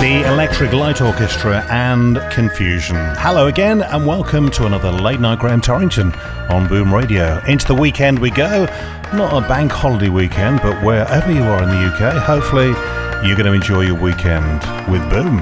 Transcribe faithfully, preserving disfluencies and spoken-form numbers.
the Electric Light Orchestra and Confusion. Hello again and welcome to another Late Night Graham Torrington on Boom Radio. Into the weekend we go. Not a bank holiday weekend, but wherever you are in the U K, hopefully you're going to enjoy your weekend with Boom.